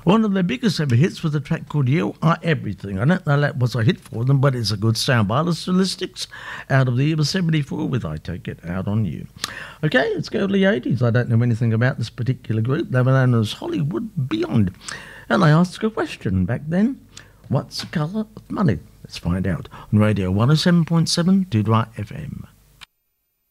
One of their biggest ever hits was a track called You Are Everything. I don't know that was a hit for them, but it's a good sound. Stylistics out of the year 74 with I Take It Out on You. Okay, let's go to the 80s. I don't know anything about this particular group. They were known as Hollywood Beyond. And they asked a question back then. What's the colour of money? Let's find out on Radio 107.7 Dudra FM.